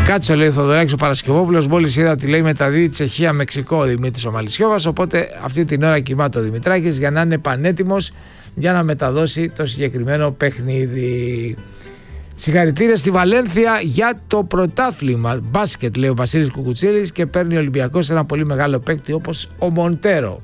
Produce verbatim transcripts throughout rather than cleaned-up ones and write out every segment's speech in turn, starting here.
Κάτσε, λέει ο Θοδωράκης ο Παρασκευόπουλος. Μόλις είδα ότι λέει μεταδίδει Τσεχία Μεξικό ο Δημήτρης ο Μαλισσιώβας. Οπότε αυτή την ώρα κοιμάται ο Δημητράκης για να είναι πανέτοιμος για να μεταδώσει το συγκεκριμένο παιχνίδι. Συγχαρητήρια στη Βαλένθια για το πρωτάθλημα. Μπάσκετ, λέει ο Βασίλης Κουκουτσίλης, και παίρνει ο Ολυμπιακός ένα πολύ μεγάλο παίκτη όπως ο Μοντέρο.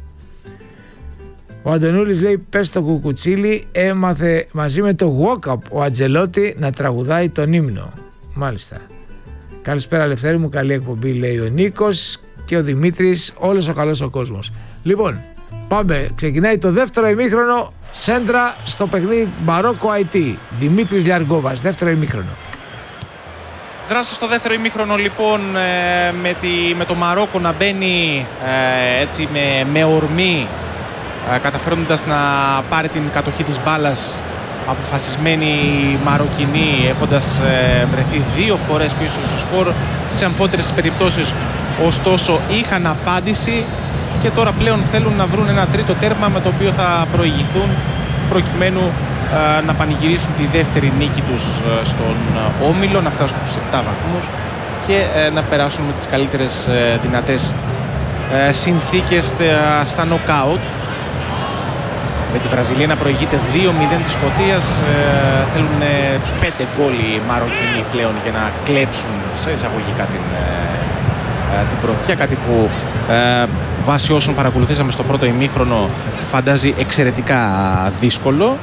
Ο Αντωνούλης λέει: πες στο Κουκουτσίλη, έμαθε μαζί με το walk-up ο Αντζελότη να τραγουδάει τον ύμνο. Μάλιστα. Καλησπέρα, Λευτέρη μου, καλή εκπομπή, λέει ο Νίκος και ο Δημήτρης. Όλος ο καλός ο κόσμος. Λοιπόν, πάμε. Ξεκινάει το δεύτερο ημίχρονο. Σέντρα στο παιχνίδι Μαρόκο άι τι. Δημήτρης Λιαργόβας, δεύτερο ημίχρονο. Δράση στο δεύτερο ημίχρονο, λοιπόν, με, τη, με το Μαρόκο να μπαίνει έτσι με, με ορμή, καταφέροντας να πάρει την κατοχή της μπάλας, αποφασισμένη Μαροκινή, έχοντας βρεθεί δύο φορές πίσω στο σκορ σε αμφότερες περιπτώσεις. Ωστόσο είχαν απάντηση και τώρα πλέον θέλουν να βρουν ένα τρίτο τέρμα με το οποίο θα προηγηθούν προκειμένου ε, να πανηγυρίσουν τη δεύτερη νίκη τους ε, στον ε, όμιλο, να φτάσουν στους επτά βαθμούς και ε, να περάσουν με τις καλύτερες ε, δυνατές ε, συνθήκες ε, στα νοκάουτ. Με τη Βραζιλία να προηγείται δύο μηδέν της Σκωτίας, ε, θέλουν ε, πέντε γκόλ οι Μαροκινοί πλέον για να κλέψουν σε εισαγωγικά την, ε, ε, την πρωτιά, κάτι που ε, βάσει όσων παρακολουθήσαμε στο πρώτο ημίχρονο φαντάζει εξαιρετικά δύσκολο.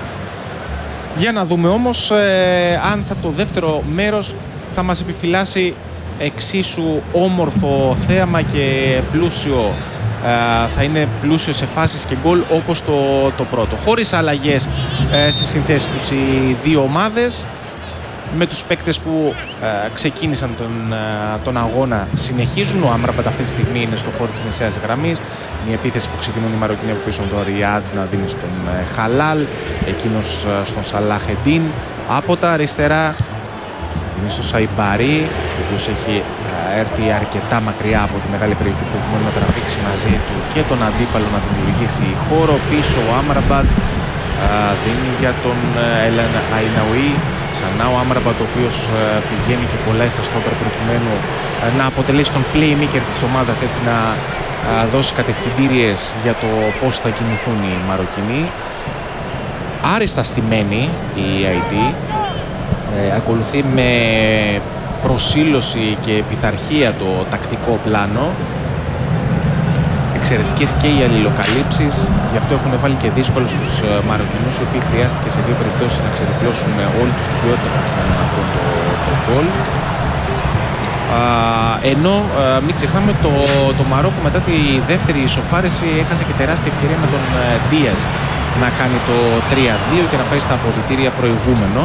Για να δούμε όμως ε, αν θα το δεύτερο μέρος θα μας επιφυλάσει εξίσου όμορφο θέαμα και πλούσιο, ε, θα είναι πλούσιο σε φάσεις και γκολ όπως το, το πρώτο. Χωρίς αλλαγές ε, στις συνθέσεις τους οι δύο ομάδες, με τους παίκτες που ε, ξεκίνησαν τον, ε, τον αγώνα συνεχίζουν. Ο Άμραμπατ αυτή τη στιγμή είναι στο χώρο της μεσαίας γραμμής. Μια επίθεση που ξεκινούν οι Μαροκινοί από πίσω με τον Ριάντ να δίνει στον ε, Χαλάλ, εκείνος ε, στον Σαλάχεντίν. Από τα αριστερά δίνει στο Σαϊμπαρί, ο οποίος έχει ε, έρθει αρκετά μακριά από τη μεγάλη περιοχή προκειμένου να τραβήξει μαζί του και τον αντίπαλο να δημιουργήσει χώρο. Πίσω ο Άμραμπατ ε, δίνει για τον ε, Έλεν Αϊναουί. Ξανά ο Άμραμπατ, ο οποίος ε, πηγαίνει και πολλά στα στόπερ προκειμένου ε, να αποτελέσει τον playmaker της ομάδας, έτσι να ε, δώσει κατευθυντήριες για το πώς θα κινηθούν οι Μαροκινοί. Άριστα στημένη η άι τι, ε, ακολουθεί με προσήλωση και πειθαρχία το τακτικό πλάνο. Εξαιρετικές και οι αλληλοκαλύψεις, γι' αυτό έχουν βάλει και δύσκολο στους Μαροκινούς, οι οποίοι χρειάστηκε σε δύο περιπτώσεις να ξεδιπλώσουν όλη τους την ποιότητα προκειμένου να βρουν το, το γκολ. Ενώ α, μην ξεχνάμε το, το Μαρόκο μετά τη δεύτερη ισοφάριση έχασε και τεράστια ευκαιρία με τον Ντίας να κάνει το τρία δύο και να πάει στα αποδυτήρια προηγούμενο.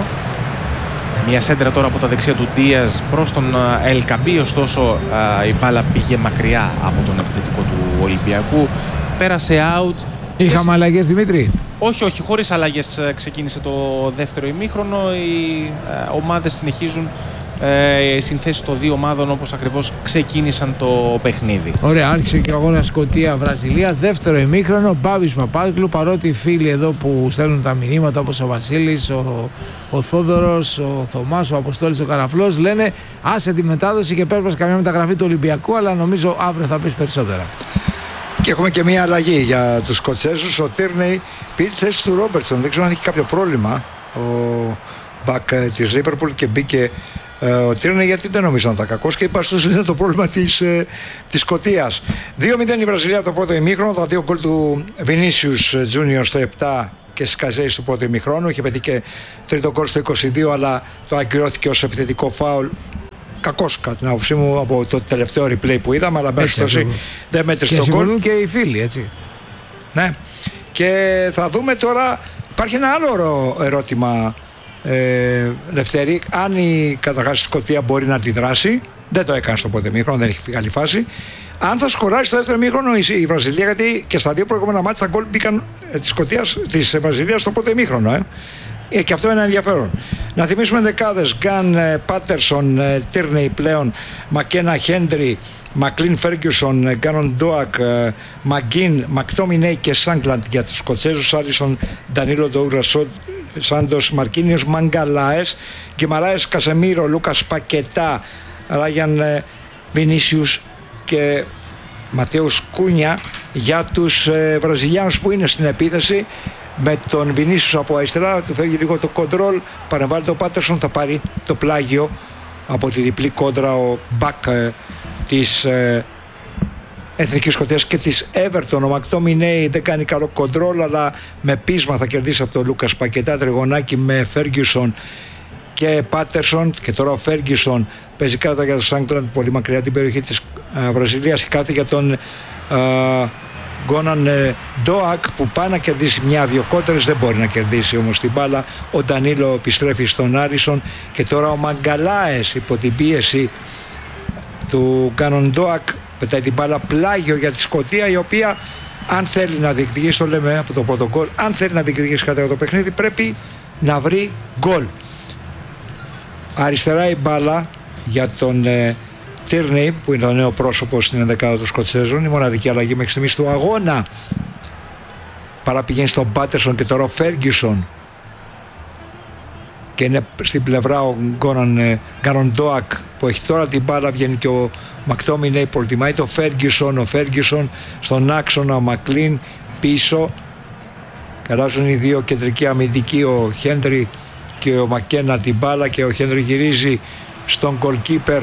Μια σέντρα τώρα από τα δεξιά του Ντίας προς τον Ελ Καμπί, ωστόσο α, η μπάλα πήγε μακριά από τον επιθετικό του Ολυμπιακού. Πέρασε out. Είχαμε και... αλλαγές, Δημήτρη? Όχι, όχι, χωρίς αλλαγές ξεκίνησε το δεύτερο ημίχρονο. Οι α, ομάδες συνεχίζουν ε, οι συνθέσεις των δύο ομάδων όπως ακριβώς ξεκίνησαν το παιχνίδι. Ωραία, άρχισε και ο αγώνας Σκωτία-Βραζιλία. Δεύτερο ημίχρονο, Μπάμπης Παπάγκλου. Παρότι οι φίλοι εδώ που στέλνουν τα μηνύματα, όπως ο Βασίλης, ο, ο Θόδωρος, ο Θωμάς, ο Αποστόλης, ο Καραφλός, λένε άσε τη μετάδοση και πες μας καμιά μεταγραφή του Ολυμπιακού, αλλά νομίζω αύριο θα πεις περισσότερα. Και έχουμε και μια αλλαγή για τους Σκοτσέζους. Ο Τίρνεϊ πήρε τη θέση του Ρόμπερτσον. Δεν ξέρω αν έχει κάποιο πρόβλημα ο μπακ της Λίβερπουλ και μπήκε ο Τίρνεϊ, γιατί δεν νομίζω να ήταν κακός και είπα στους είναι το πρόβλημα της, ε, της Σκωτίας. δύο μηδέν η Βραζιλία το πρώτο ημίχρονο, τα δύο γκολ του Βινίσιους Τζούνιορ στο επτά και Σκαζέη στο πρώτο ημίχρονο. Είχε πετύχει και τρίτο γκολ στο είκοσι δύο, αλλά το ακυρώθηκε ως επιθετικό φάουλ. Κακός κατά την άποψή μου από το τελευταίο replay που είδαμε, αλλά μπέρστοση δεν μέτρησε το γκολ. Και συμφωνούν και οι φίλοι, έτσι. Ναι. Και θα δούμε τώρα, υπάρχει ένα άλλο ερώτημα, ε, Λευτέρη, αν η καταρχάς η Σκωτία μπορεί να αντιδράσει. Δεν το έκανε στο πρώτο ημίχρονο, δεν έχει φύγει άλλη φάση. Αν θα σκοράσει στο δεύτερο ημίχρονο η Βραζιλία, γιατί και στα δύο προηγούμενα μάτια τα γκολ μπήκαν ε, της Σκωτίας, της Βραζιλίας στο πρώτο ημίχρονο. Ε. Ε, και αυτό είναι ενδιαφέρον. Να θυμίσουμε δεκάδες: Γκαν, Πάτερσον, Τίρνεϊ πλέον, Μακένα, Χέντρι, Μακλίν, Φέργκιουσον, Γκάνον Ντόακ, Μαγκίν, Μακτόμινέι και Σάγκλαντ για τους Σκοτσέζους, Άλισον, Ντανίλο Ντόuglas, Σάντος, Μαρκίνιος, Μαγκαλάες, Γκεμαράες, Κασεμίρο, Λούκας Πακετά, Ράγιαν Βινίσιους και Ματέους Κούνια για τους ε, Βραζιλιάνους που είναι στην επίθεση. Με τον Βινίσιους από αριστερά του φεύγει λίγο το κοντρόλ, παρεμβάλλει το Πάτερσον, θα πάρει το πλάγιο από τη διπλή κόντρα ο μπακ ε, της ε, Εθνικής Σκωτίας και της Everton. Ο Μακτόμινέι δεν κάνει καλό κοντρόλ, αλλά με πείσμα θα κερδίσει από τον Λούκας Πακετά. Τριγωνάκι με Φέργκιουσον και Πάτερσον, και τώρα ο Φέργκιουσον παίζει κάτω για τον Σάνκλαντ, πολύ μακριά την περιοχή της α, Βραζιλίας, κάτω για τον α, Γκόναν ε, Ντόακ που πάει να κερδίσει μια-δυο κότερες, δεν μπορεί να κερδίσει όμως την μπάλα. Ο Ντανίλο επιστρέφει στον Άρισον και τώρα ο Μαγκαλάες υπό την πίεση του Γκόναν Ντόακ πετάει την μπάλα πλάγιο για τη Σκωτία, η οποία αν θέλει να διεκδικήσει, το λέμε από το πρώτο γκολ, αν θέλει να διεκδικήσει κάτι από το παιχνίδι πρέπει να βρει γκολ. Αριστερά η μπάλα για τον ε, Τίρνεϊ που είναι το νέο πρόσωπο στην ενδεκάδα των Σκοτσέζων, η μοναδική αλλαγή μέχρι στιγμής του αγώνα. Παραπηγαίνει στον Πάτερσον και τώρα ο Φέργκιουσον και είναι στην πλευρά ο Γκόναν Ντόακ που έχει τώρα την μπάλα. Βγαίνει και ο Μακτόμινέι, προτιμάει το Φέργκιουσον. Ο Φέργκιουσον στον άξονα, ο Μακλίν πίσω. Καράζουν οι δύο κεντρικοί αμυντικοί, ο Χέντρι και ο Μακένα την μπάλα, και ο Χέντρι γυρίζει στον goalkeeper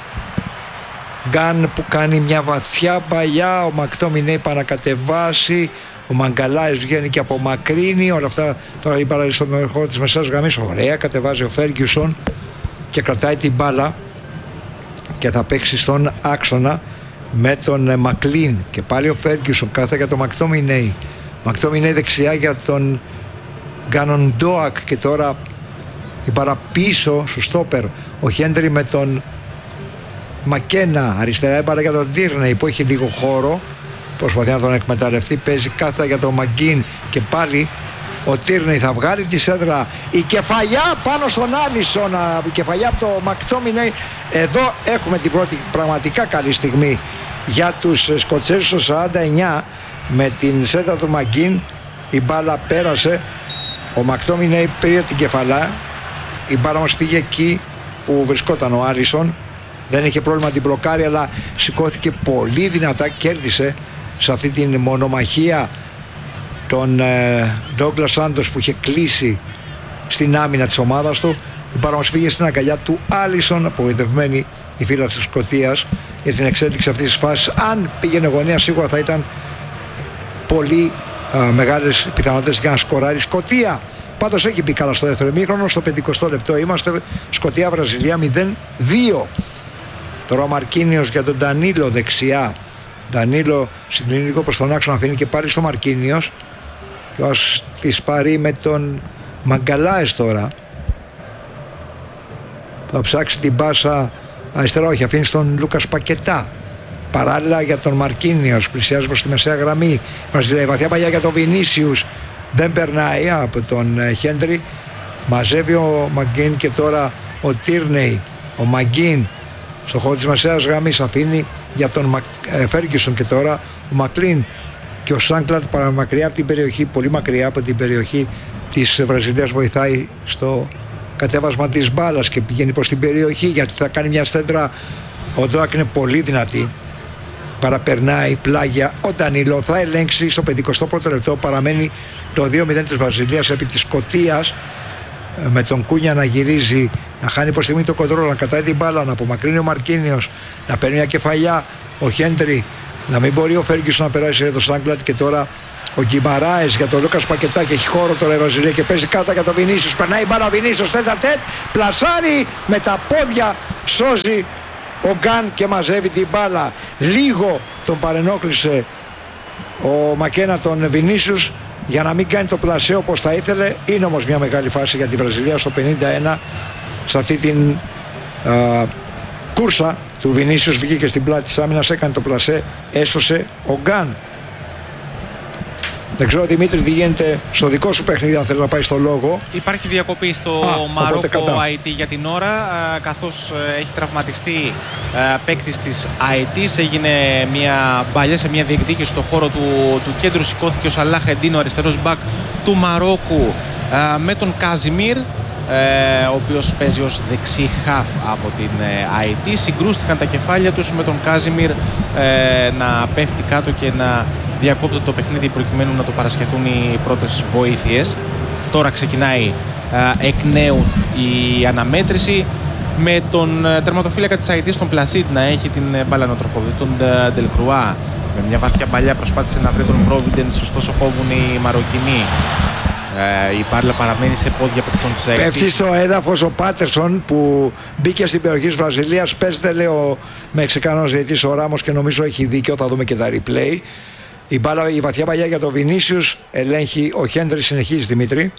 Γκάν που κάνει μια βαθιά παλιά. Ο Μακτόμινέι παρακατεβάσει, ο Μαγκαλάες βγαίνει και απομακρύνει. Όλα αυτά τώρα η μπάλα στον χώρο της μεσάς γραμμής. Ωραία, κατεβάζει ο Φέργκιουσον και κρατάει την μπάλα και θα παίξει στον άξονα με τον Μακλίν. Και πάλι ο Φέργκιουσον κάθε για τον Μακτόμινέι. Μακτόμινέι δεξιά για τον Γκάνον Ντόακ και τώρα η μπάλα πίσω στο στόπερ. Ο Χέντρι με τον Μακένα. Αριστερά η μπάλα για τον Τίρνεϊ που έχει λίγο χώρο, προσπαθεί να τον εκμεταλλευτεί. Παίζει κάθετα για τον Μαγκίν και πάλι ο Τίρνεϊ θα βγάλει τη σέντρα. Η κεφαλιά πάνω στον Άλισον, η κεφαλιά από το Μακτόμινεϊ. Εδώ έχουμε την πρώτη πραγματικά καλή στιγμή για τους Σκοτσέζους στο σαράντα εννιά με την σέντρα του Μαγκίν. Η μπάλα πέρασε, ο Μακτόμινεϊ πήρε την κεφαλά, η μπάλα μας πήγε εκεί που βρισκόταν ο Άλισον. Δεν είχε πρόβλημα να την μπλοκάρει, αλλά σηκώθηκε πολύ δυνατά, κέρδισε σε αυτή την μονομαχία τον Ντόγκλας Σάντος που είχε κλείσει στην άμυνα της ομάδας του. Η μπάλα μας πήγε στην αγκαλιά του Άλισον, απογοητευμένη η φίλα της Σκωτίας για την εξέλιξη αυτής της φάσης. Αν πήγαινε γωνία σίγουρα θα ήταν πολύ α, μεγάλες πιθανότητες για να σκοράρει η Σκωτία. Πάντως έχει μπει καλά στο δεύτερο ημίχρονο, στο πενηκοστό λεπτό είμαστε. Σκωτία Βραζιλία μηδέν δύο. Τώρα ο Μαρκίνιος για τον Ντανίλο δεξιά. Ντανίλο συγκλίνει λίγο προς τον άξονα, αφήνει και πάλι στο Μαρκίνιος και ως της πάρει με τον Μαγκαλάες τώρα. Θα ψάξει την πάσα αριστερά, όχι, αφήνει στον Λούκας Πακετά. Παράλληλα για τον Μαρκίνιος, πλησιάζει προς τη μεσαία γραμμή. Η βαθιά παλιά για τον Βινίσιους, δεν περνάει από τον Χέντρι. Μαζεύει ο Μαγκίν και τώρα ο Τίρνεϊ. Ο Μαγκίν στο χώρο της μεσαίας γραμμής αφήνει για τον Μακ... ε, Φέργκιουσον και τώρα ο Μακλίν και ο Σάνκλαντ παραμακριά από την περιοχή, πολύ μακριά από την περιοχή της Βραζιλίας, βοηθάει στο κατέβασμα της μπάλας και πηγαίνει προς την περιοχή γιατί θα κάνει μια στέντρα. Ο Ντόακ είναι πολύ δυνατή, παραπερνάει πλάγια. Ο Ντανίλο θα ελέγξει στο πενηκοστό πρώτο λεπτό, παραμένει το δύο μηδέν της Βραζιλίας επί της Σκωτίας, με τον Κούνια να γυρίζει, να χάνει προς στιγμή το κοντρόλ, να κατάει την μπάλα, να απομακρύνει ο Μαρκίνιος, να παίρνει μια κεφαλιά ο Χέντρι, να μην μπορεί ο Φέργκιουσον να περάσει εδώ στο Σάνκλαντ και τώρα ο Γκιμαράες για τον Λούκας Πακετά και έχει χώρο τώρα η Βραζιλία και παίζει κάτω για τον Βινίσιους. Περνάει η μπάλα Βινίσιους, τέτα τέτ, πλασάρει με τα πόδια, σώζει ο Γκάν και μαζεύει την μπάλα. Λίγο τον παρενόχλησε ο Μακένα τον Βινίσιους για να μην κάνει το πλασέ όπως θα ήθελε. Είναι όμως μια μεγάλη φάση για τη Βραζιλία στο πενήντα ένα. Σε αυτή την α, κούρσα του Βινίσιους βγήκε στην πλάτη της άμυνας, έκανε το πλασέ, έσωσε ο Γκάν. Δεν ξέρω, Δημήτρη, τι γίνεται στο δικό σου παιχνίδι, αν θέλει να πάει στο λόγο. Υπάρχει διακοπή στο Μαρόκο άι τι για την ώρα, καθώς έχει τραυματιστεί παίκτης της άι τι. Έγινε μια μπαλιά σε μια διεκδίκηση στο χώρο του, του κέντρου. Σηκώθηκε ο Σαλάχ Εντίν, ο αριστερός μπακ του Μαρόκου, με τον Καζιμίρ. ε, ο οποίος παίζει ως δεξί χαφ από την ε, άι τι. Συγκρούστηκαν τα κεφάλια τους με τον Κάζιμιρ ε, να πέφτει κάτω και να διακόπτει το παιχνίδι προκειμένου να το παρασχεθούν οι πρώτες βοήθειες. Τώρα ξεκινάει ε, εκ νέου η αναμέτρηση με τον ε, τερματοφύλακα της άι τι, τον Πλασίντ, να έχει την ε, μπάλα να τροφοδοτεί τον ε, Ντελκρουά. Με μια βαθιά παλιά προσπάθησε να βρει τον Providence, ωστόσο κόβουν οι Μαροκινοί. Ε, η μπάλα παραμένει σε πόδια παιχτών της άι τι. Πέφτει στο έδαφος ο Πάτερσον που μπήκε στην περιοχή της Βραζιλίας. Παίζεται, λέει ο Μεξικάνος διαιτητής ο Ράμος, και νομίζω έχει δίκιο, θα δούμε και τα replay. Η, μπάλα, η βαθιά παλιά για τον Βινίσιους ελέγχει ο Χέντρι, συνεχίζει Δημήτρη.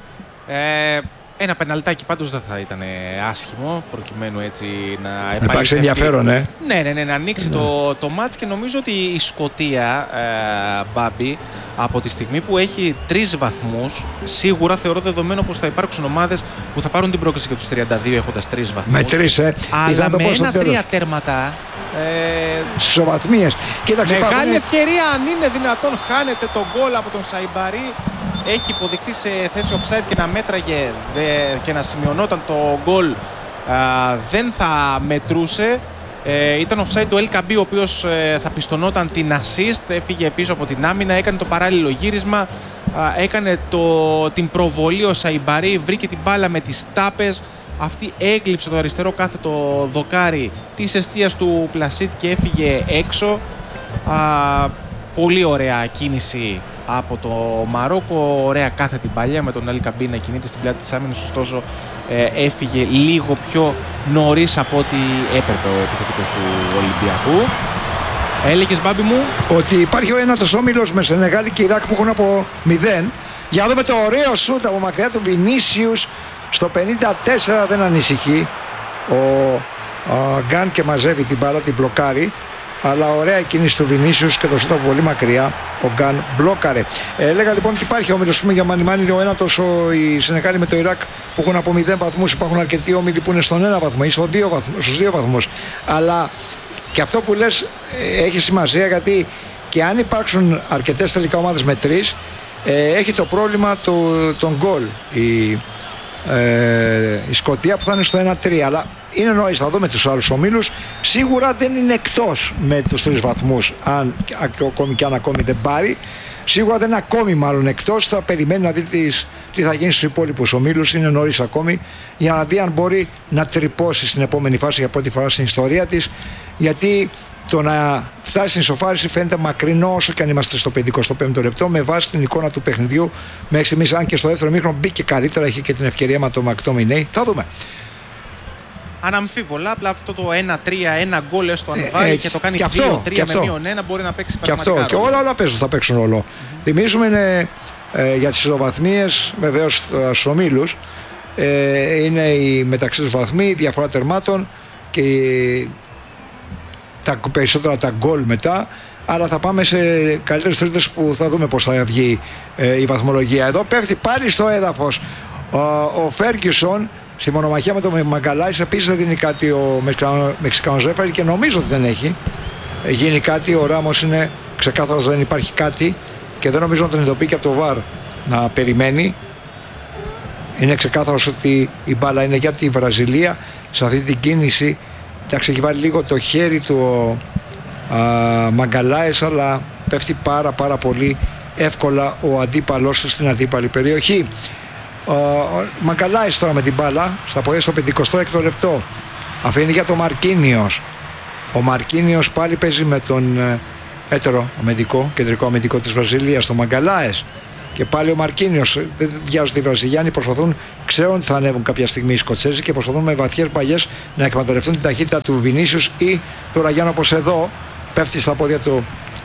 Ε, ένα πεναλτάκι πάντως δεν θα ήταν άσχημο, προκειμένου έτσι να επαληθευτεί. Υπάρχει ενδιαφέρον, ε. Ναι, ναι, ναι, να ανοίξει ναι. το, το μάτς, και νομίζω ότι η Σκωτία, ε, Μπάμπη, από τη στιγμή που έχει τρεις βαθμούς, σίγουρα θεωρώ δεδομένο πως θα υπάρξουν ομάδες που θα πάρουν την πρόκληση για τους τριάντα δύο έχοντας τρεις βαθμούς. Με τρεις, ε. Αλλά με ένα-τρία τέρματα. Ε, στις ισοβαθμίες. Μεγάλη υπάρχουν... ευκαιρία, αν είναι δυνατόν, χάνεται τον γκολ από τον Σαϊμπαρί. Έχει υποδειχθεί σε θέση offside και να μέτραγε δε, και να σημειωνόταν το γκολ, δεν θα μετρούσε. Ε, ήταν offside το Ελ Καμπί, ο οποίος ε, θα πιστωνόταν την assist, έφυγε πίσω από την άμυνα, έκανε το παράλληλο γύρισμα, α, έκανε το, την προβολή ο Σαϊμπαρί, βρήκε την μπάλα με τις τάπες. Αυτή έκλειψε το αριστερό κάθετο δοκάρι της εστίας του Πλασίτ και έφυγε έξω. Α, πολύ ωραία κίνηση από το Μαρόκο, ωραία κάθετη παλιά με τον Ελ Καμπί να κινείται στην πλάτη της άμυνας, ωστόσο ε, έφυγε λίγο πιο νωρίς από ό,τι έπρεπε ο επιθετικός του Ολυμπιακού. Έλεγες, Μπάμπη μου, ότι υπάρχει ο ένατος όμιλος με Σενεγάλη και Ιράκ που έχουν από μηδέν. Για να δούμε το ωραίο σούτ από μακριά του Βινίσιους στο πενήντα τέσσερα, δεν ανησυχεί ο, ο Γκάν και μαζεύει την μπάλα, την μπλοκάρει. Αλλά ωραία κίνηση του Βινίσιους και το σούτ από πολύ μακριά ο Γκάν μπλόκαρε. Ε, έλεγα λοιπόν ότι υπάρχει όμιλος για Μανιμάνι, ο ένατος, ο, η Σενεγάλη με το Ιράκ που έχουν από μηδέν βαθμούς. Υπάρχουν αρκετοί όμιλοι που είναι στον ένα βαθμό ή στους δύο βαθμούς, στους δύο βαθμούς. Αλλά και αυτό που λες ε, έχει σημασία, γιατί και αν υπάρξουν αρκετές τελικά ομάδες με τρεις, ε, έχει το πρόβλημα του, των γκολ η, ε, η Σκωτία που θα είναι στο ένα τρία. Αλλά είναι νωρίς, θα δούμε τους άλλους ομίλους. Σίγουρα δεν είναι εκτός με τους τρεις βαθμούς, αν ακόμη και αν ακόμη δεν πάρει. Σίγουρα δεν είναι ακόμη μάλλον εκτός. Θα περιμένει να δει τις, τι θα γίνει στους υπόλοιπους ομίλους. Είναι νωρίς ακόμη για να δει αν μπορεί να τρυπώσει στην επόμενη φάση για πρώτη φορά στην ιστορία της. Γιατί το να φτάσει στην ισοφάριση φαίνεται μακρινό, όσο και αν είμαστε στο πενηκοστό πέμπτο λεπτό, με βάση την εικόνα του παιχνιδιού μέχρι στιγμής. Αν και στο δεύτερο μήχρονο μπήκε καλύτερα, είχε και την ευκαιρία με το Μακτόμινέι. Θα δούμε. Αναμφίβολα, απλά αυτό το ένα τρία, ένα γκολ έστω αν βάλει και το κάνει δύο τρία με μείον ένα, μπορεί να παίξει πραγματικά. Και αυτό, και όλα, όλα παίζουν, θα παίξουν όλο. Mm-hmm. Θυμίζουμε είναι, ε, για τις ισοβαθμίες, βεβαίως στους ομίλους, ε, είναι η μεταξύ τους βαθμοί, διαφορά τερμάτων και τα περισσότερα τα γκολ μετά. Άρα θα πάμε σε καλύτερες τρίτες που θα δούμε πώς θα βγει ε, η βαθμολογία. Εδώ πέφτει πάλι στο έδαφος ο, ο Φέργκισον στη μονομαχία με τον Μαγκαλάης. Επίσης δεν δίνει κάτι ο Μεξικάνος ρέφερι και νομίζω ότι δεν έχει γίνει κάτι. Ο Ράμος είναι ξεκάθαρος, δεν υπάρχει κάτι και δεν νομίζω να τον ειδοποιεί και από το βαρ να περιμένει. Είναι ξεκάθαρος ότι η μπάλα είναι για τη Βραζιλία. Σε αυτή την κίνηση, εντάξει, έχει βάλει λίγο το χέρι του ο Μαγκαλάης, αλλά πέφτει πάρα πάρα πολύ εύκολα ο αντίπαλος του στην αντίπαλη περιοχή. Ο Μαγκαλάης τώρα με την μπάλα στα πόδια στο πενηκοστό έκτο λεπτό, αφήνει για τον Μαρκίνιος. Ο Μαρκίνιος πάλι παίζει με τον έτερο αμυντικό, κεντρικό αμυντικό της Βραζιλίας, τον Μαγκαλάης. Και πάλι ο Μαρκίνιος. Δεν βιάζουν οι Βραζιλιάνοι, προσπαθούν, ξέρουν ότι θα ανέβουν κάποια στιγμή οι Σκοτσέζοι και προσπαθούν με βαθιές παλιές να εκμεταλλευτούν την ταχύτητα του Βινίσιους ή του Ραγιάννου, όπως εδώ πέφτει στα πόδια του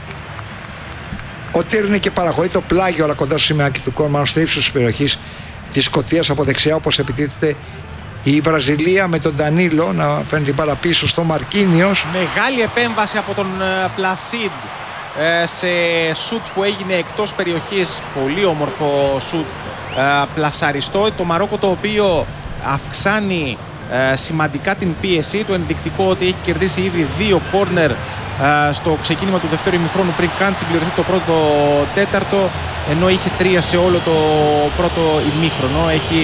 ο Τύρνη και παραχωρεί το πλάγιο, αλλά κοντά στο σημαίακι του κόρμα, στο ύψος της περιοχής της Σκωτίας από δεξιά, όπως επιτίθεται η Βραζιλία με τον Ντανίλο να φέρνει την μπάλα πίσω στο Μαρκίνιος. Μεγάλη επέμβαση από τον Πλασίντ σε σουτ που έγινε εκτός περιοχής, πολύ όμορφο σουτ πλασαριστό. Το Μαρόκο, το οποίο αυξάνει σημαντικά την πίεση, το ενδεικτικό ότι έχει κερδίσει ήδη δύο κόρνερ στο ξεκίνημα του δεύτερου ημιχρόνου πριν καν συμπληρωθεί το πρώτο τέταρτο, ενώ είχε τρία σε όλο το πρώτο ημίχρονο. Έχει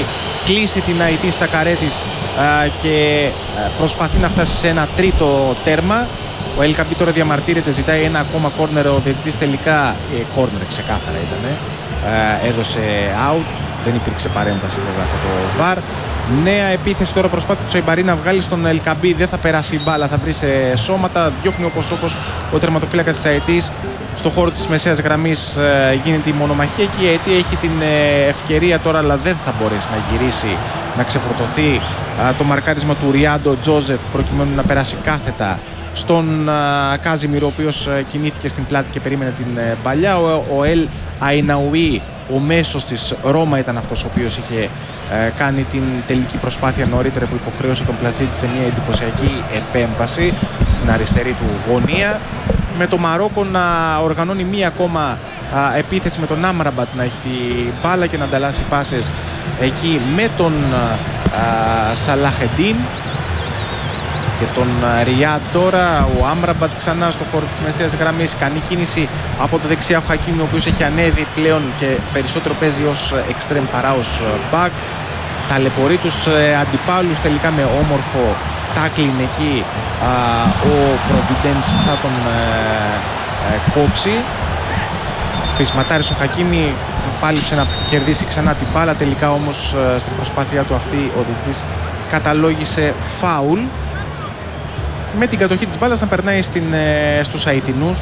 κλείσει την Αϊτή στα καρέ της και προσπαθεί να φτάσει σε ένα τρίτο τέρμα. Ο El Kaabi τώρα διαμαρτύρεται, ζητάει ένα ακόμα κόρνερ, ο διαιτητής τελικά, κόρνερ ξεκάθαρα ήταν, έδωσε out, δεν υπήρξε παρέμβαση βέβαια από το βαρ. Νέα επίθεση τώρα, προσπάθησε το Σαϊμπαρί να βγάλει στον El Kaabi, δεν θα περάσει η μπάλα, θα βρει σε σώματα, διώχνει όπως όπως ο τερματοφύλακας της Αϊτής. Στο χώρο της μεσαίας γραμμής ε, γίνεται η μονομαχία και η Αϊτή έχει την ε, ευκαιρία τώρα, αλλά δεν θα μπορέσει να γυρίσει, να ξεφορτωθεί ε, το μαρκάρισμα του Ριάντο Τζόζεφ προκειμένου να περάσει κάθετα στον ε, Κάζιμιρο, ο οποίος ε, κινήθηκε στην πλάτη και περίμενε την ε, παλιά. Ο, ο Ελ Αϊναουί, ο μέσος της Ρώμα, ήταν αυτός ο οποίος είχε ε, κάνει την τελική προσπάθεια νωρίτερα, που υποχρέωσε τον Πλατζίτη σε μια εντυπωσιακή επέμβαση στην αριστερή του γωνία, με το Μαρόκο να οργανώνει μία ακόμα α, επίθεση, με τον Άμραμπατ να έχει τη μπάλα και να ανταλλάσσει πάσες εκεί με τον α, Σαλαχεντίν και τον Ριάντ. Τώρα ο Άμραμπατ ξανά στο χώρο της μεσαίας γραμμής, κάνει κίνηση από το δεξιά ο Χακίμι, ο οποίος έχει ανέβει πλέον και περισσότερο παίζει ως extreme παρά ως back. Ταλαιπωρεί τους ε, αντιπάλους τελικά με όμορφο τάκλιν εκεί. Α, ο Προβιντένς θα τον ε, ε, κόψει. Πεισματάρης ο Χακίμι, πάλιψε να κερδίσει ξανά την μπάλα, τελικά όμως ε, στην προσπάθειά του αυτή ο διαιτητής καταλόγησε φάουλ, με την κατοχή της μπάλας να περνάει στην, ε, στους Αιτινούς,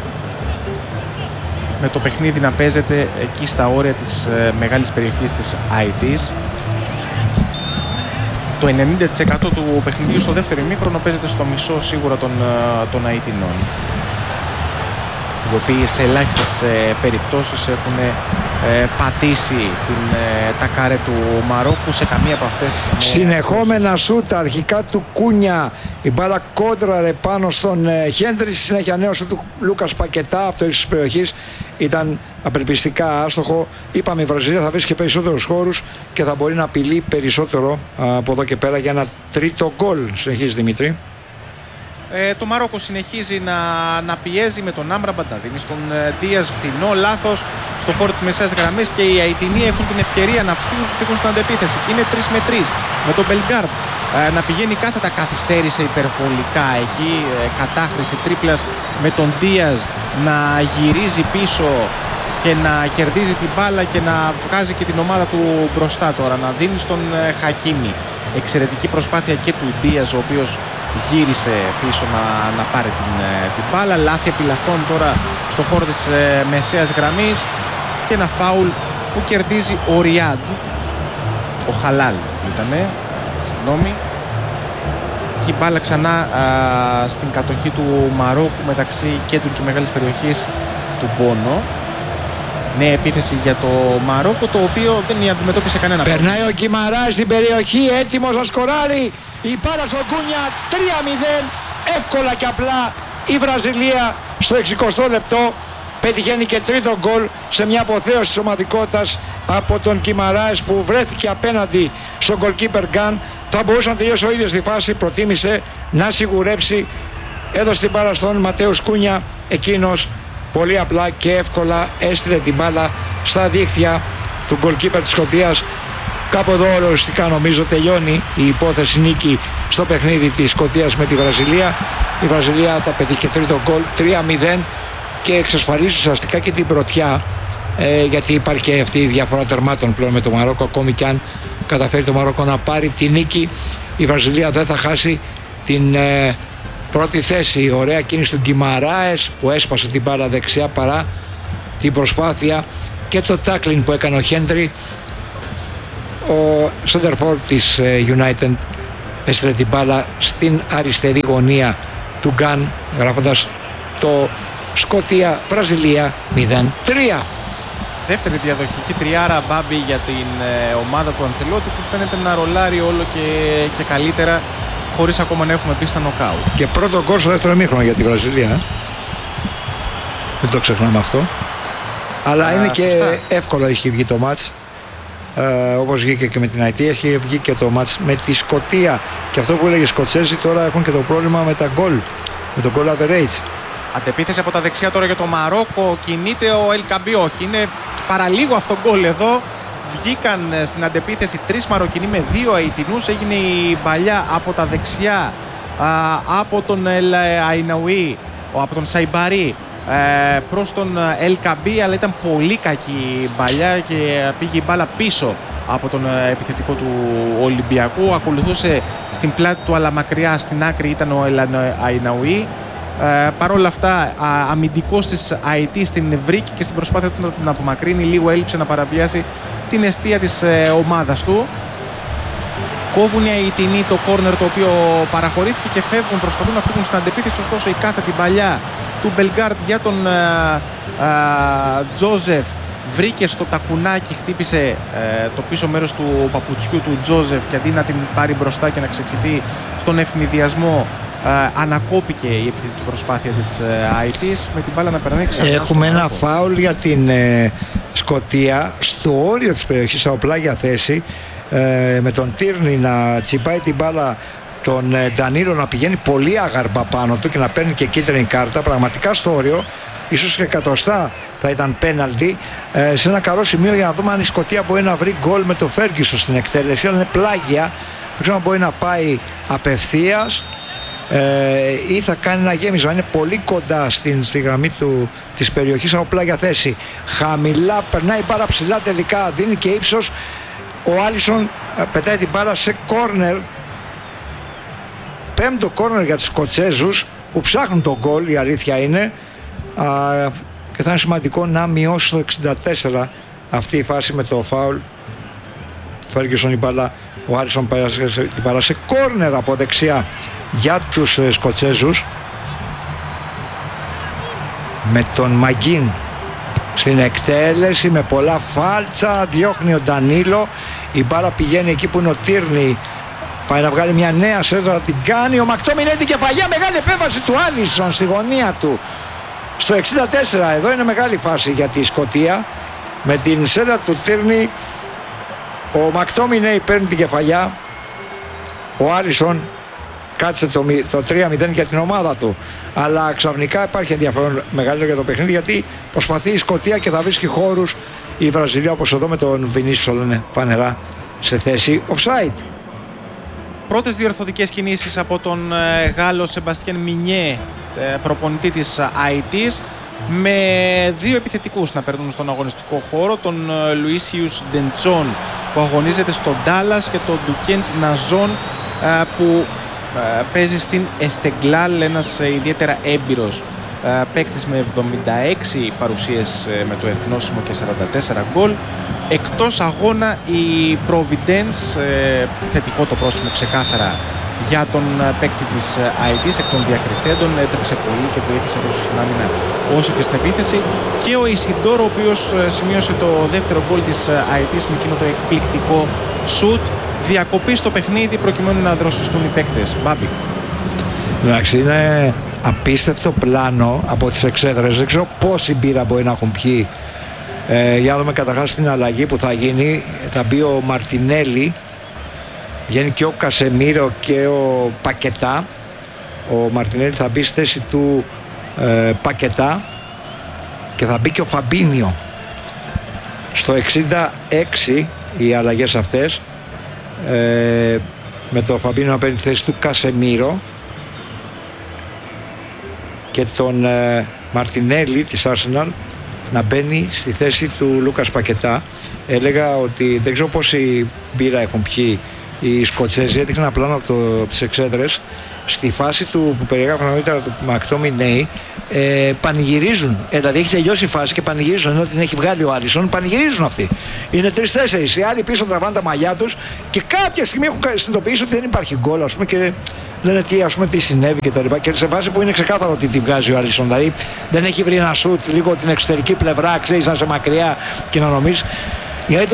με το παιχνίδι να παίζεται εκεί στα όρια της ε, μεγάλης περιοχής της Αιτής. Το ενενήντα τοις εκατό του παιχνιδιού στο δεύτερο ημίχρονο παίζεται στο μισό σίγουρα των, των Αιτινών, οι οποίοι σε ελάχιστες ε, περιπτώσεις έχουν ε, πατήσει την, ε, τα καρέ του Μαρόκου, σε καμία από αυτές. Συνεχόμενα σούτα αρχικά του Κούνια, η μπάλα κόντραρε πάνω στον ε, Χέντρι, στη συνέχεια νέο σούτ του Λούκας Πακετά από το ύψος της περιοχής, ήταν απελπιστικά άστοχο. Είπαμε η Βραζιλία θα βρίσκει περισσότερους χώρους και θα μπορεί να απειλεί περισσότερο α, από εδώ και πέρα για ένα τρίτο γκολ. Συνεχίζει Δημήτρη. Ε, το Μαρόκο συνεχίζει να, να πιέζει με τον Άμραμπατ, να δίνει στον ε, Ντίας φθηνό λάθος στο χώρο της μεσαίας γραμμής και οι Αιτινοί έχουν την ευκαιρία να φύγουν, φύγουν στην αντεπίθεση και είναι τρεις με τρεις με τον Μπελγκάρντ ε, να πηγαίνει κάθετα, καθυστέρησε υπερβολικά εκεί, ε, κατάχρηση τρίπλας, με τον Ντίας να γυρίζει πίσω και να κερδίζει την μπάλα και να βγάζει και την ομάδα του μπροστά τώρα, να δίνει στον ε, Χακίμι. Εξαιρετική προσπάθεια και του Ντίας, ο οποίος γύρισε πίσω να, να πάρει την, την μπάλα. Λάθη επιλαθών τώρα στο χώρο της ε, μεσαίας γραμμής και ένα φάουλ που κερδίζει ο Ριάντ, ο Χαλάλ ήτανε, συγγνώμη, και η μπάλα ξανά α, στην κατοχή του Μαρόκου μεταξύ κέντρου και μεγάλης περιοχής του Μπόνο. Νέα επίθεση για το Μαρόκο, το οποίο δεν αντιμετώπισε κανένα. Περνάει ο Γκιμαράς στην περιοχή, έτοιμος να σκοράρει. Η μπάλα στον Κούνια, τρία μηδέν, εύκολα και απλά η Βραζιλία στο εξηκοστό λεπτό πετυχαίνει και τρίτο γκολ σε μια αποθέωση της ομαδικότητας από τον Γκιμαράς, που βρέθηκε απέναντι στον goalkeeper Γκάν. Θα μπορούσε να τελειώσει ο ίδιος τη φάση, προτίμησε να σιγουρέψει, έδωσε την μπάλα στον Ματέους Κούνια, εκείνος πολύ απλά και εύκολα έστειλε την μπάλα στα δίχτυα του goalkeeper της Σκωτίας. Κάπου εδώ οριστικά νομίζω τελειώνει η υπόθεση νίκη στο παιχνίδι της Σκωτίας με τη Βραζιλία. Η Βραζιλία θα πετύχει και τρίτο γκολ, τρία μηδέν, και εξασφαλίζει ουσιαστικά και την πρωτιά, ε, γιατί υπάρχει και αυτή η διαφορά τερμάτων πλέον με το Μαρόκο. Ακόμη και αν καταφέρει το Μαρόκο να πάρει τη νίκη, η Βραζιλία δεν θα χάσει την ε, πρώτη θέση. Ωραία κίνηση του Γκιμαράες που έσπασε την μπάλα δεξιά παρά την προσπάθεια και το tackling που έκανε ο Χέντρι. Ο center-for της United έστειλε την μπάλα στην αριστερή γωνία του Γκάν, γράφοντας το Σκωτία Βραζιλία μηδέν τρία. Δεύτερη διαδοχική τριάρα, Μπάμπη, για την ε, ομάδα του Αντσελότη, που φαίνεται να ρολάρει όλο και, και καλύτερα, χωρίς ακόμα να έχουμε πει στα νοκάουτ. Και πρώτο γκολ στο δεύτερο ημίχρονο για τη Βραζιλία. Δεν το ξεχνάμε αυτό. Αλλά Α, είναι και σωστά. Εύκολο έχει βγει το μάτς. Ε, όπως βγήκε και με την Αϊτή, έχει βγει και το μάτς με τη Σκωτία. Και αυτό που έλεγε οι Σκοτσέζοι τώρα έχουν και το πρόβλημα με τα γκολ, με το goal average. Αντεπίθεση από τα δεξιά τώρα για το Μαρόκο. Κινείται ο El Kaabi, όχι, είναι παραλίγο αυτό γκολ εδώ. βγήκαν στην αντεπίθεση τρεις Μαροκινοί με δύο Αιτινούς. Έγινε η παλιά από τα δεξιά από τον El Ainaoui, από τον Σαϊμπαρί προς τον El Kaabi, αλλά ήταν πολύ κακή η παλιά και πήγε η μπάλα πίσω από τον επιθετικό του Ολυμπιακού. Ακολουθούσε στην πλάτη του, αλλά μακριά στην άκρη ήταν ο El Ainaoui. Ε, Παρ' όλα αυτά, αμυντικός της ΑΕΤ την βρήκε και στην προσπάθεια του να την απομακρύνει λίγο έλειψε να παραβιάσει την εστία της ε, ομάδας του. Κόβουν οι Αιτινοί το κόρνερ το οποίο παραχωρήθηκε και φεύγουν, προσπαθούν να φύγουν στην αντεπίθεση. Ωστόσο η κάθετη παλιά του Μπελγκάρντ για τον Τζόζεφ βρήκε στο τακουνάκι, χτύπησε ε, το πίσω μέρος του παπουτσιού του Τζόζεφ και αντί να την πάρει μπροστά και να ξεχυθεί στον ευνηδιασμό, ε, ανακόπηκε η επιθετική προσπάθεια της ε, ΑΕΤ με την μπάλα να περνάει ξανά. Έχουμε ένα τρόπο. Φάουλ για την ε, Σκωτία στο όριο της περιοχής, από πλάγια θέση, ε, με τον Τύρνη να τσιπάει την μπάλα, τον ε, Ντανίλο να πηγαίνει πολύ άγαρμα πάνω του και να παίρνει και κίτρινη κάρτα, πραγματικά στο όριο. Ίσως και εκατοστά θα ήταν πέναλτι, ε, σε ένα καλό σημείο για να δούμε αν η Σκωτία μπορεί να βρει γκολ με το Φέργκισον στην εκτέλεση, αλλά είναι πλάγια, δεν ξέρω αν μπορεί να πάει απευθείας ε, ή θα κάνει ένα γέμισμα. Είναι πολύ κοντά στην, στη γραμμή του, της περιοχής, από πλάγια θέση, χαμηλά, περνάει πάρα ψηλά, τελικά δίνει και ύψος. Ο Άλισον ε, πετάει την μπάλα σε κόρνερ, πέμπτο κόρνερ για τους Σκοτσέζους που ψάχνουν τον γκολ, η αλήθεια είναι. Uh, και θα είναι σημαντικό να μειώσει το εξήντα τέσσερα αυτή η φάση με το φάουλ. Φέργκισον η μπάλα, ο Άρισον πέρασε την μπάλα σε κόρνερ από δεξιά για τους ε, Σκοτσέζους, με τον Μαγκίν στην εκτέλεση με πολλά φάλτσα, διώχνει ο Ντανίλο, η μπάλα πηγαίνει εκεί που είναι ο Τύρνη, πάει να βγάλει μια νέα σέντρα, την κάνει ο Μακτόμινε, την κεφαλιά, μεγάλη επέμβαση του Άλισον στη γωνία του στο εξήντα τέσσερα. Εδώ είναι μεγάλη φάση για τη Σκωτία, με την σέντρα του Τύρνη ο Μακτόμινε παίρνει την κεφαλιά, ο Άλισον κάτσε το, το τρία μηδέν για την ομάδα του, αλλά ξαφνικά υπάρχει ενδιαφέρον μεγαλύτερο για το παιχνίδι, γιατί προσπαθεί η Σκωτία και θα βρίσκει χώρους η Βραζιλία, όπως εδώ με τον Βινίσιο λένε φανερά σε θέση offside. Πρώτες διορθωτικές κινήσεις από τον Γάλλο Σεμπαστιέν Μινιέ, προπονητή της ΑΕΤ, με δύο επιθετικούς να περνούν στον αγωνιστικό χώρο, τον Λουίσιους Ντεντσόν που αγωνίζεται στον Ντάλλας και τον Ντουκέντς Ναζόν που παίζει στην Εστεγκλάλ, ένας ιδιαίτερα έμπειρος παίκτης με εβδομήντα έξι παρουσίες με το εθνόσημο και σαράντα τέσσερα γκολ. Εκτός αγώνα η Providence, θετικό το πρόσημο ξεκάθαρα για τον παίκτη της ΑΕΤ, εκ των διακριθέντων, έτρεξε πολύ και βοήθησε τόσο στην άμυνα όσο και στην επίθεση, και ο Ισιντόρ, ο οποίος σημείωσε το δεύτερο γκολ της ΑΕΤ με εκείνο το εκπληκτικό σουτ. Διακοπή στο παιχνίδι προκειμένου να δροσιστούν οι παίκτες. Μπάμπη. Εντάξει, είναι απίστευτο πλάνο από τις εξέδρες, δεν ξέρω πόση μπύρα μπορεί να έχουν πιει. Ε, για να δούμε καταρχάς την αλλαγή που θα γίνει. Θα μπει ο Μαρτινέλη, βγαίνει και ο Κασεμίρο και ο Πακετά. Ο Μαρτινέλη θα μπει στη θέση του ε, Πακετά και θα μπει και ο Φαμπίνιο. Στο εξήντα έξι οι αλλαγές αυτές, ε, με το Φαμπίνιο να παίρνει τη θέση του Κασεμίρο και τον ε, Μαρτινέλη της Arsenal να μπαίνει στη θέση του Λούκας Πακετά. Έλεγα ότι δεν ξέρω πόση μπύρα έχουν πιει οι Σκοτσέζοι. Έδειχνα ένα πλάνο από, το, από τις εξέδρες στη φάση του που περιγράφω νωρίτερα του Μακτόμινεϊ, ε, πανηγυρίζουν. Ε, δηλαδή έχει τελειώσει η φάση και πανηγυρίζουν, ενώ την έχει βγάλει ο Άλισον, πανηγυρίζουν αυτοί. Είναι τρεις-τέσσερις. Οι άλλοι πίσω τραβάνε τα μαλλιά τους και κάποια στιγμή έχουν συνειδητοποιήσει ότι δεν υπάρχει γκολ, ας πούμε, και λένε τι, ας πούμε, τι συνέβη και τα λοιπά. Και σε φάση που είναι ξεκάθαρο ότι τη βγάζει ο Άλισον. Δηλαδή δεν έχει βρει ένα σουτ λίγο την εξωτερική πλευρά, ξέρεις, να είσαι μακριά και να νομίζεις.